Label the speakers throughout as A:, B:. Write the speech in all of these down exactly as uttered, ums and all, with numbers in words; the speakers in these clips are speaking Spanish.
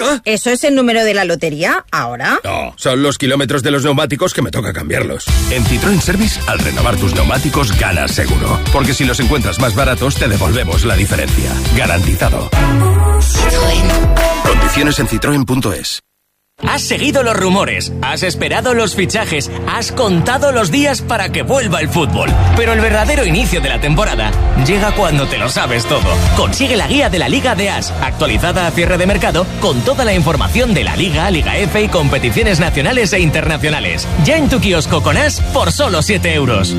A: ¿Ah?
B: ¿Eso es el número de la lotería ahora?
A: No, son los kilómetros de los neumáticos que me toca cambiarlos.
C: En Citroën Service, al renovar tus neumáticos, ganas seguro. Porque si los encuentras más baratos, te devolvemos la diferencia. Garantizado. Citroën. Condiciones en citroen punto es.
D: Has seguido los rumores, has esperado los fichajes, has contado los días para que vuelva el fútbol. Pero el verdadero inicio de la temporada llega cuando te lo sabes todo. Consigue la guía de la Liga de As, actualizada a cierre de mercado, con toda la información de la Liga, Liga F y competiciones nacionales e internacionales. Ya en tu kiosco con As por solo siete euros.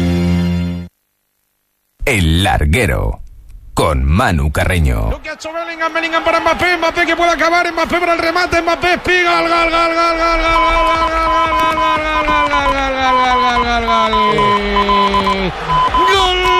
C: El Larguero. Con Manu Carreño.
E: Lo que ha hecho Bellingham, Bellingham para Mbappé, Mbappé que puede acabar, Mbappé para el remate, Mbappé espiga, gol, gol, gol, gol, gol, gol,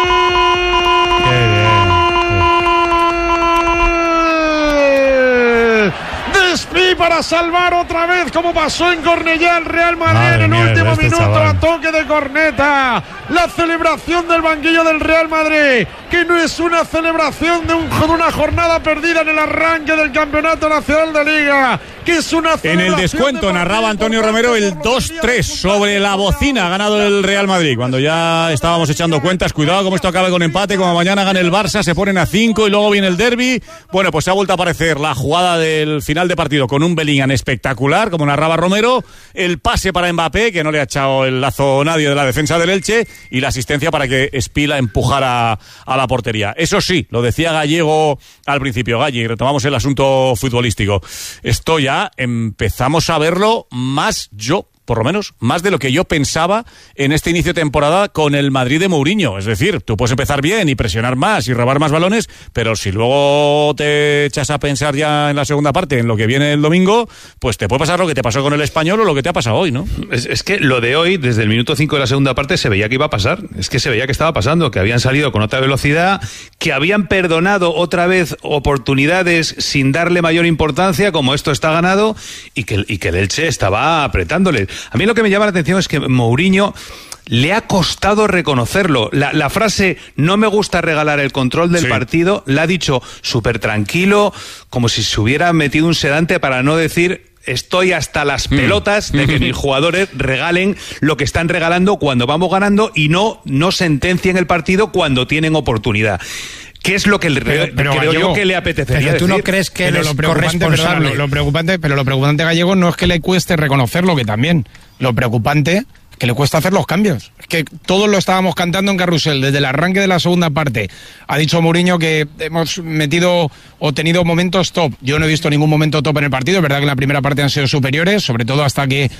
E: Despí para salvar otra vez, como pasó en Cornellá el Real Madrid en el último minuto, a toque de corneta. La celebración del banquillo del Real Madrid, que no es una celebración de, un, de una jornada perdida en el arranque del Campeonato Nacional de Liga, que es una
F: en el descuento narraba Antonio Romero el dos tres sobre la bocina. Ha ganado el Real Madrid cuando ya estábamos echando cuentas. Cuidado como esto acabe con empate, como mañana gane el Barça, se ponen a cinco y luego viene el derbi. Bueno, pues se ha vuelto a aparecer la jugada del final de partido con un Bellingham espectacular, como narraba Romero, el pase para Mbappé, que no le ha echado el lazo nadie de la defensa del Elche, y la asistencia para que Espila empujara a la portería. Eso sí, lo decía Gallego al principio, Galli, retomamos el asunto futbolístico. Esto ya empezamos a verlo más yo, por lo menos, más de lo que yo pensaba en este inicio de temporada con el Madrid de Mourinho. Es decir, tú puedes empezar bien y presionar más y robar más balones, pero si luego te echas a pensar ya en la segunda parte, en lo que viene el domingo, pues te puede pasar lo que te pasó con el Español o lo que te ha pasado hoy, ¿no?
G: Es, es que lo de hoy, desde el minuto cinco de la segunda parte, se veía que iba a pasar. Es que se veía que estaba pasando, que habían salido con otra velocidad, que habían perdonado otra vez oportunidades sin darle mayor importancia, como esto está ganado, y que, y que el Elche estaba apretándole. A mí lo que me llama la atención es que Mourinho le ha costado reconocerlo. La, la frase "no me gusta regalar el control del sí. partido" la ha dicho súper tranquilo, como si se hubiera metido un sedante, para no decir "estoy hasta las pelotas de que mis jugadores regalen lo que están regalando cuando vamos ganando y no, no sentencien el partido cuando tienen oportunidad". ¿Qué es lo que le,
E: pero, pero,
G: creo
E: Gallego,
G: yo que le apetecería
E: pero tú
G: decir?
E: no crees que
G: pero
E: es corresponsable? Pero lo, lo preocupante, pero lo preocupante, Gallego, no es que le cueste reconocerlo, que también. Lo preocupante es que le cuesta hacer los cambios. Es que todos lo estábamos cantando en Carrusel desde el arranque de la segunda parte. Ha dicho Mourinho que hemos metido o tenido momentos top. Yo no he visto ningún momento top en el partido. Es verdad que en la primera parte han sido superiores, sobre todo hasta que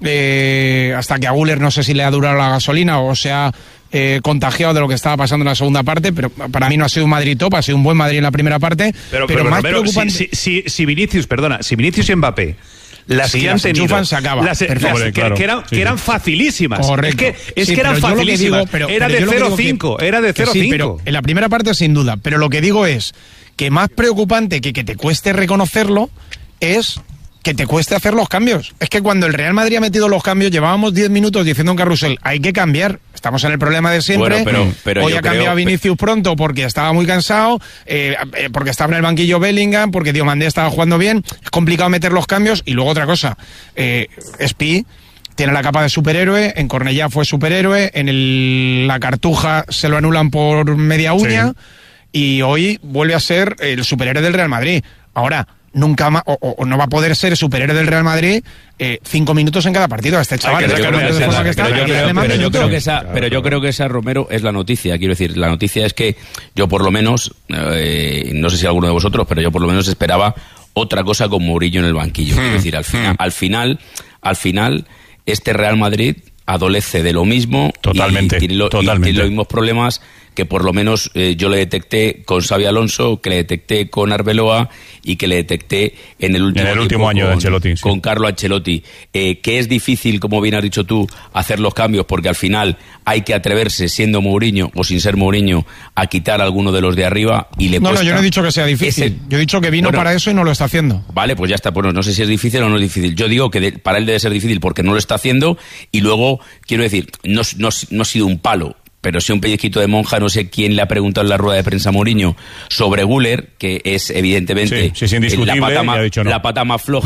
E: eh, hasta que a Güler no sé si le ha durado la gasolina o se ha Eh, contagiado de lo que estaba pasando en la segunda parte, pero para mí no ha sido un Madrid top, ha sido un buen Madrid en la primera parte,
G: pero,
E: pero,
G: pero
E: más
G: Romero,
E: preocupante...
G: si, si, si Vinicius, perdona, si Vinicius y Mbappé las
E: sí,
G: que
E: las
G: han tenido
E: enchufan, se acaba.
G: las, las,
E: Hombre,
G: que,
E: claro.
G: que eran,
E: sí,
G: que eran
E: sí.
G: facilísimas.
E: Correcto.
G: Es que, es
E: sí,
G: que eran facilísimas.
E: Digo, pero,
G: era,
E: pero
G: de cero cinco, era de cero cinco.
E: Sí, pero en la primera parte sin duda, pero lo que digo es que más preocupante que que te cueste reconocerlo es que te cueste hacer los cambios. Es que cuando el Real Madrid ha metido los cambios, llevábamos diez minutos diciendo en Carrusel, hay que cambiar. Estamos en el problema de siempre.
H: Bueno, pero, pero
E: Hoy ha cambiado
H: creo...
E: a Vinicius pronto porque estaba muy cansado, eh, porque estaba en el banquillo Bellingham, porque Diomandé estaba jugando bien. Es complicado meter los cambios. Y luego otra cosa, eh, Espi tiene la capa de superhéroe, en Cornellá fue superhéroe, en el, la Cartuja se lo anulan por media uña, sí. Y hoy vuelve a ser el superhéroe del Real Madrid. Ahora, nunca más, o, o no va a poder ser superhéroe del Real Madrid eh, cinco minutos en cada partido. Este chaval,
H: Ay, pero, yo creo, esa, que está, pero, yo creo, pero yo creo que esa,
G: claro,
H: pero yo creo que esa, Romero, es la noticia. Quiero decir, la noticia es que yo por lo menos, eh, no sé si alguno de vosotros, pero yo por lo menos esperaba otra cosa con Mourinho en el banquillo. Hmm. Quiero decir, al final, hmm. al final, al final, este Real Madrid adolece de lo mismo.
F: Totalmente,
H: y tiene, lo,
F: totalmente.
H: y tiene los mismos problemas que por lo menos eh, yo le detecté con Xabi Alonso, que le detecté con Arbeloa y que le detecté en el último,
F: en el último año
H: con,
F: de Ancelotti, sí.
H: con Carlo Ancelotti. Eh, que es difícil, como bien has dicho tú, hacer los cambios, porque al final hay que atreverse, siendo Mourinho o sin ser Mourinho, a quitar a alguno de los de arriba y le
E: No,
H: cuesta.
E: no, yo no he dicho que sea difícil. Ese... Yo he dicho que vino bueno, para eso y no lo está haciendo.
H: Vale, pues ya está. Bueno, no sé si es difícil o no es difícil. Yo digo que de, para él debe ser difícil porque no lo está haciendo, y luego, quiero decir, no, no, no ha sido un palo, pero sí un pellizquito de monja. No sé quién le ha preguntado en la rueda de prensa a Mourinho sobre Güler, que es evidentemente
F: sí, sí, es indiscutible,
H: la, pata más,
F: y ha dicho no.
H: la pata más floja